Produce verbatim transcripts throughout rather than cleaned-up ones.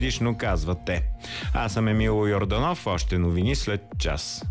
годишно, казват те. Аз съм Емило Йорданов, още новини след час.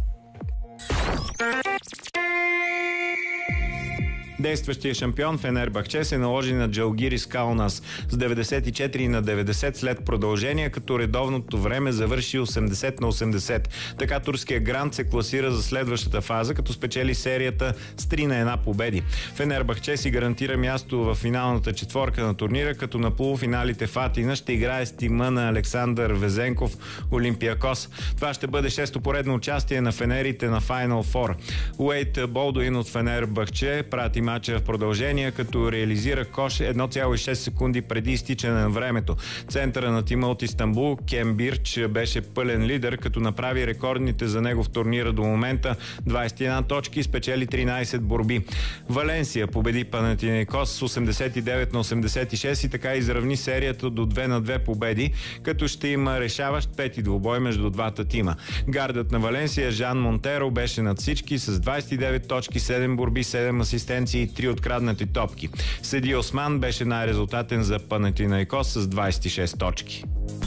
Действащия шампион Фенербахче се наложи на Джалгирис Каунас с деветдесет и четири на деветдесет след продължение, като редовното време завърши осемдесет на осемдесет. Така турския грант се класира за следващата фаза, като спечели серията с три на една победи. Фенербахче си гарантира място в финалната четворка на турнира, като на полуфиналите в Атина ще играе с тима на Александър Везенков Олимпиакос. Това ще бъде шесто поредно участие на фенерите на Final Four. Уейт Болдуин от Фенербахче прати мача в продължение, като реализира кош едно цяло и шест секунди преди изтичане на времето. Центъра на тима от Истанбул, Кем Бирч, беше пълен лидер, като направи рекордните за него в турнира до момента двадесет и една точки и спечели тринадесет борби. Валенсия победи Панатинаикос с осемдесет и девет на осемдесет и шест и така изравни серията до две на две победи, като ще има решаващ пети двубой между двата тима. Гардът на Валенсия Жан Монтеро беше над всички с двадесет и девет точки, седем борби, седем асистенции и три откраднати топки. Седи Осман беше най-резултатен за Панатинаикос с двадесет и шест точки.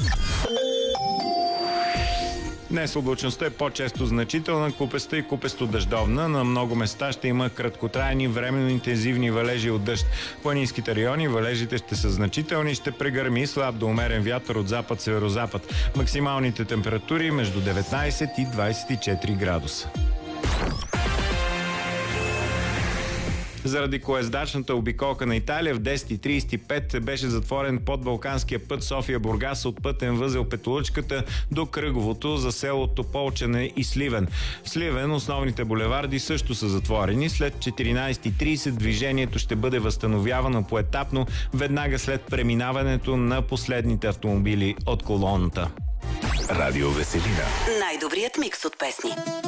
Днес облачността е по-често значителна, купеста и купесто дъждовна. На много места ще има краткотрайни, временно интензивни валежи от дъжд. В планинските райони валежите ще са значителни, ще прегърми слаб до умерен вятър от запад-северозапад. Максималните температури между деветнадесет и двадесет и четири градуса. Заради колездачната обиколка на Италия в десет и тридесет и пет беше затворен подбалканския път София-Бургас от пътен възел Петолъчката до Кръговото за селото Полчане и Сливен. В Сливен основните булеварди също са затворени. След четиринадесет и тридесет движението ще бъде възстановявано поетапно, веднага след преминаването на последните автомобили от колоната. Радио Веселина. Най-добрият микс от песни.